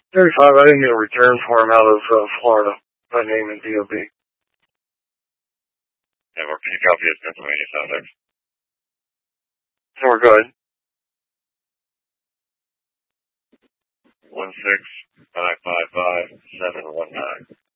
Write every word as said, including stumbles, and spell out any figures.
thirty-five, I didn't get a return form out of uh, Florida by name and D O B. Yeah, where can you copy his Pennsylvania Southern? So we're good. One six five five five seven one nine.